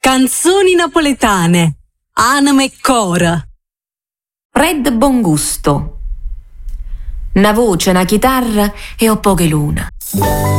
Canzoni napoletane. Anima e cora. Fred Bongusto. Una voce, una chitarra e ho poche luna.